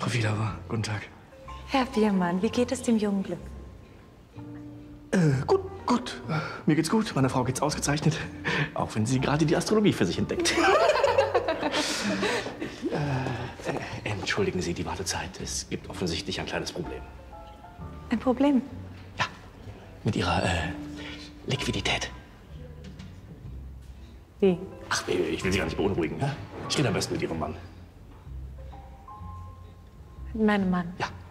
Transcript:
Frau Fiedauer, guten Tag. Herr Biermann, wie geht es dem jungen Glück? Gut. Mir geht's gut, meiner Frau geht's ausgezeichnet. Auch wenn sie gerade die Astrologie für sich entdeckt. Entschuldigen Sie die Wartezeit. Es gibt offensichtlich ein kleines Problem. Ein Problem? Ja, mit Ihrer Liquidität. Wie? Ach, ich will Sie gar nicht beunruhigen. Ne? Ich rede am besten mit Ihrem Mann. Mit meinem Mann? Ja.